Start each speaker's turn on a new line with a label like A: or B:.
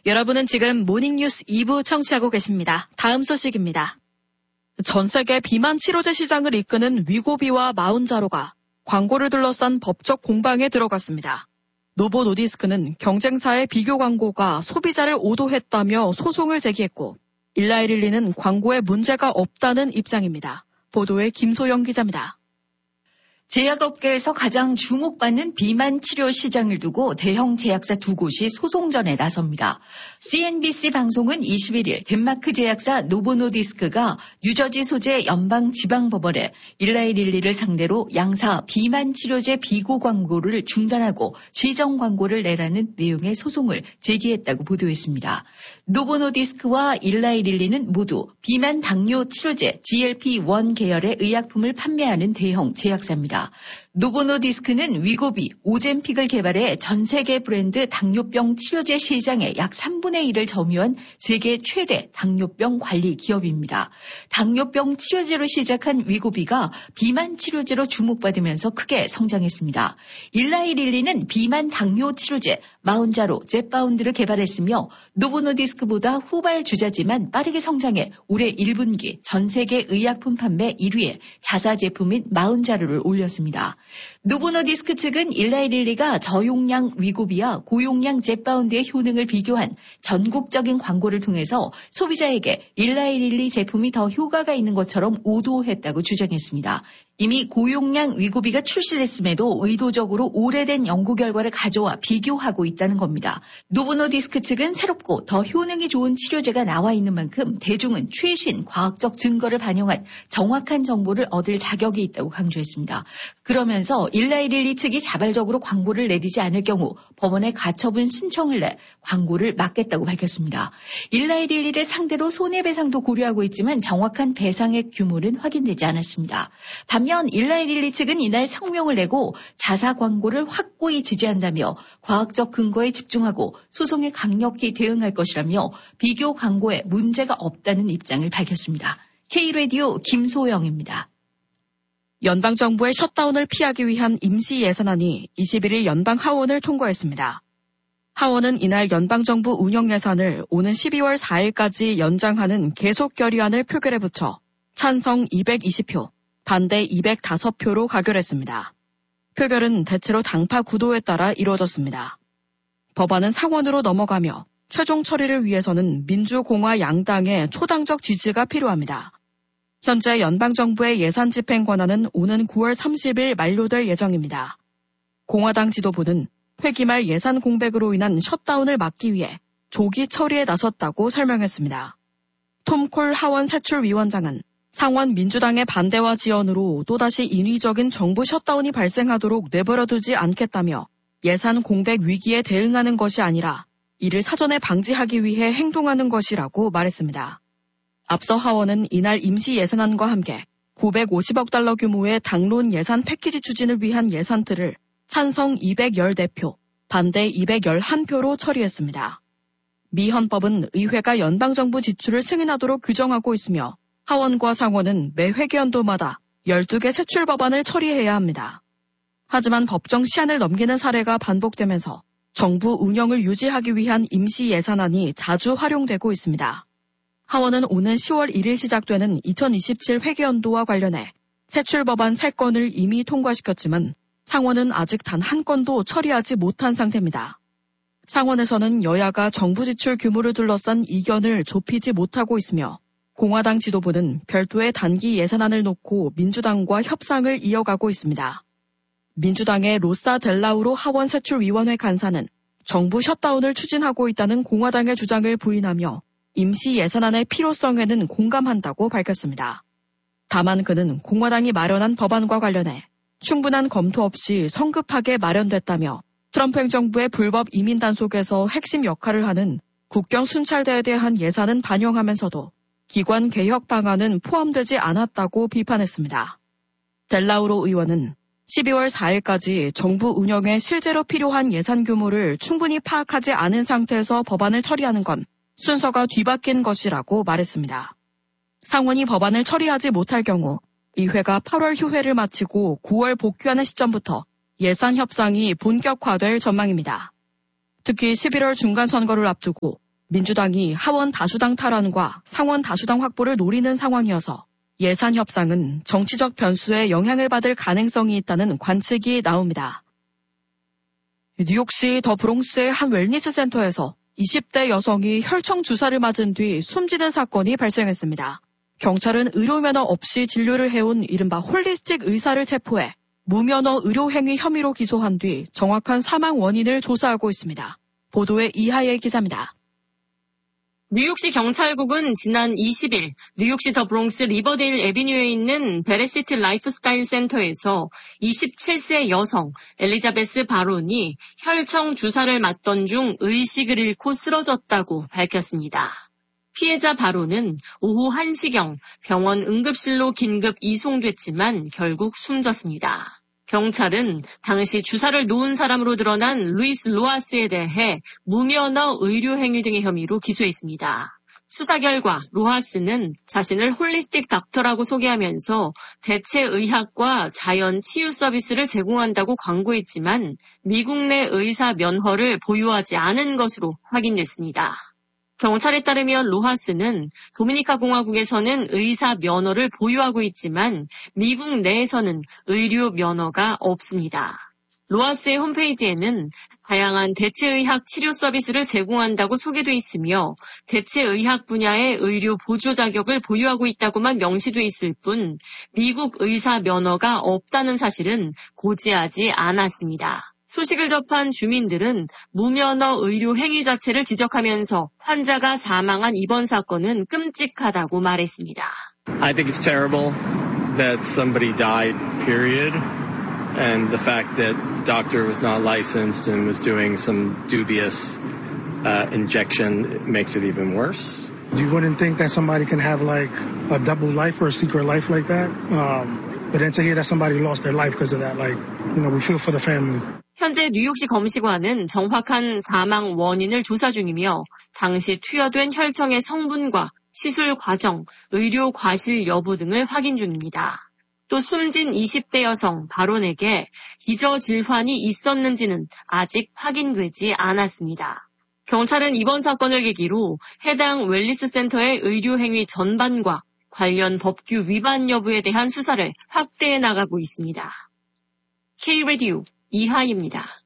A: 여러분은 지금 모닝뉴스 2부 청취하고 계십니다. 다음 소식입니다. 전 세계 비만 치료제 시장을 이끄는 위고비와 마운자로가 광고를 둘러싼 법적 공방에 들어갔습니다. 노보 노디스크는 경쟁사의 비교 광고가 소비자를 오도했다며 소송을 제기했고, 일라이릴리는 광고에 문제가 없다는 입장입니다. 보도에 김소영 기자입니다.
B: 제약업계에서 가장 주목받는 비만 치료 시장을 두고 대형 제약사 두 곳이 소송전에 나섭니다. CNBC 방송은 21일 덴마크 제약사 노보노디스크가 뉴저지 소재 연방지방법원에 일라이릴리를 상대로 양사 비만 치료제 비고 광고를 중단하고 시정 광고를 내라는 내용의 소송을 제기했다고 보도했습니다. 노보노디스크와 일라이릴리는 모두 비만 당뇨 치료제 GLP-1 계열의 의약품을 판매하는 대형 제약사입니다. 노보노디스크는 위고비, 오젬픽을 개발해 전 세계 브랜드 당뇨병 치료제 시장의 약 3분의 1을 점유한 세계 최대 당뇨병 관리 기업입니다. 당뇨병 치료제로 시작한 위고비가 비만 치료제로 주목받으면서 크게 성장했습니다. 일라이릴리는 비만 당뇨 치료제 마운자로 젯바운드를 개발했으며 노보노디스크보다 후발 주자지만 빠르게 성장해 올해 1분기 전 세계 의약품 판매 1위에 자사 제품인 마운자로를 올렸습니다. 노보노디스크 측은 일라이릴리가 저용량 위고비와 고용량 젯바운드의 효능을 비교한 전국적인 광고를 통해서 소비자에게 일라이릴리 제품이 더 효과가 있는 것처럼 오도했다고 주장했습니다. 이미 고용량 위고비가 출시됐음에도 의도적으로 오래된 연구 결과를 가져와 비교하고 있다는 겁니다. 노보노디스크 측은 새롭고 더 효능이 좋은 치료제가 나와 있는 만큼 대중은 최신 과학적 증거를 반영한 정확한 정보를 얻을 자격이 있다고 강조했습니다. 그러면서 일라이릴리 측이 자발적으로 광고를 내리지 않을 경우 법원에 가처분 신청을 내 광고를 막겠다고 밝혔습니다. 일라이릴리를 상대로 손해배상도 고려하고 있지만 정확한 배상액 규모는 확인되지 않았습니다. 반면 일라이릴리 측은 이날 성명을 내고 자사 광고를 확고히 지지한다며 과학적 근거에 집중하고 소송에 강력히 대응할 것이라며 비교 광고에 문제가 없다는 입장을 밝혔습니다. K라디오 김소영입니다.
A: 연방정부의 셧다운을 피하기 위한 임시 예산안이 21일 연방 하원을 통과했습니다. 하원은 이날 연방정부 운영 예산을 오는 12월 4일까지 연장하는 계속 결의안을 표결에 붙여 찬성 220표, 반대 205표로 가결했습니다. 표결은 대체로 당파 구도에 따라 이루어졌습니다. 법안은 상원으로 넘어가며 최종 처리를 위해서는 민주공화 양당의 초당적 지지가 필요합니다. 현재 연방정부의 예산 집행 권한은 오는 9월 30일 만료될 예정입니다. 공화당 지도부는 회기 말 예산 공백으로 인한 셧다운을 막기 위해 조기 처리에 나섰다고 설명했습니다. 톰 콜 하원 세출위원장은 상원 민주당의 반대와 지연으로 또다시 인위적인 정부 셧다운이 발생하도록 내버려두지 않겠다며 예산 공백 위기에 대응하는 것이 아니라 이를 사전에 방지하기 위해 행동하는 것이라고 말했습니다. 앞서 하원은 이날 임시 예산안과 함께 950억 달러 규모의 당론 예산 패키지 추진을 위한 예산틀을 찬성 214표, 반대 211표로 처리했습니다. 미 헌법은 의회가 연방정부 지출을 승인하도록 규정하고 있으며 하원과 상원은 매 회기연도마다 12개 세출 법안을 처리해야 합니다. 하지만 법정 시한을 넘기는 사례가 반복되면서 정부 운영을 유지하기 위한 임시 예산안이 자주 활용되고 있습니다. 하원은 오는 10월 1일 시작되는 2027 회계연도와 관련해 세출 법안 3건을 이미 통과시켰지만 상원은 아직 단 한 건도 처리하지 못한 상태입니다. 상원에서는 여야가 정부 지출 규모를 둘러싼 이견을 좁히지 못하고 있으며 공화당 지도부는 별도의 단기 예산안을 놓고 민주당과 협상을 이어가고 있습니다. 민주당의 로사 델라우로 하원 세출위원회 간사는 정부 셧다운을 추진하고 있다는 공화당의 주장을 부인하며 임시 예산안의 필요성에는 공감한다고 밝혔습니다. 다만 그는 공화당이 마련한 법안과 관련해 충분한 검토 없이 성급하게 마련됐다며 트럼프 행정부의 불법 이민 단속에서 핵심 역할을 하는 국경 순찰대에 대한 예산은 반영하면서도 기관 개혁 방안은 포함되지 않았다고 비판했습니다. 델라우로 의원은 12월 4일까지 정부 운영에 실제로 필요한 예산 규모를 충분히 파악하지 않은 상태에서 법안을 처리하는 건 순서가 뒤바뀐 것이라고 말했습니다. 상원이 법안을 처리하지 못할 경우 의회가 8월 휴회를 마치고 9월 복귀하는 시점부터 예산 협상이 본격화될 전망입니다. 특히 11월 중간 선거를 앞두고 민주당이 하원 다수당 탈환과 상원 다수당 확보를 노리는 상황이어서 예산 협상은 정치적 변수에 영향을 받을 가능성이 있다는 관측이 나옵니다. 뉴욕시 더 브롱스의 한 웰니스 센터에서 20대 여성이 혈청 주사를 맞은 뒤 숨지는 사건이 발생했습니다. 경찰은 의료면허 없이 진료를 해온 이른바 홀리스틱 의사를 체포해 무면허 의료행위 혐의로 기소한 뒤 정확한 사망 원인을 조사하고 있습니다. 보도에 이하예 기자입니다.
C: 뉴욕시 경찰국은 지난 20일 뉴욕시 더 브롱스 리버데일 애비뉴에 있는 베레시트 라이프스타일 센터에서 27세 여성 엘리자베스 바론이 혈청 주사를 맞던 중 의식을 잃고 쓰러졌다고 밝혔습니다. 피해자 바론은 오후 1시경 병원 응급실로 긴급 이송됐지만 결국 숨졌습니다. 경찰은 당시 주사를 놓은 사람으로 드러난 루이스 로하스에 대해 무면허 의료행위 등의 혐의로 기소했습니다. 수사 결과 로하스는 자신을 홀리스틱 닥터라고 소개하면서 대체의학과 자연 치유 서비스를 제공한다고 광고했지만 미국 내 의사 면허를 보유하지 않은 것으로 확인됐습니다. 경찰에 따르면 로하스는 도미니카 공화국에서는 의사 면허를 보유하고 있지만 미국 내에서는 의료 면허가 없습니다. 로하스의 홈페이지에는 다양한 대체의학 치료 서비스를 제공한다고 소개돼 있으며 대체의학 분야의 의료 보조 자격을 보유하고 있다고만 명시돼 있을 뿐 미국 의사 면허가 없다는 사실은 고지하지 않았습니다. 소식을 접한 주민들은 무면허 의료 행위 자체를 지적하면서 환자가 사망한 이번 사건은 끔찍하다고 말했습니다.
D: I think it's terrible that somebody died, period. And the fact that doctor was not licensed and was doing some dubious injection makes it even worse.
E: You wouldn't think that somebody can have like a double life or a secret life like that. But then to hear that somebody lost their life because of that, like, we feel for the family.
C: 현재 뉴욕시 검시관은 정확한 사망 원인을 조사 중이며 당시 투여된 혈청의 성분과 시술 과정, 의료 과실 여부 등을 확인 중입니다. 또 숨진 20대 여성 바론에게 기저 질환이 있었는지는 아직 확인되지 않았습니다. 경찰은 이번 사건을 계기로 해당 웰니스 센터의 의료행위 전반과 관련 법규 위반 여부에 대한 수사를 확대해 나가고 있습니다. K-라디오 이하입니다.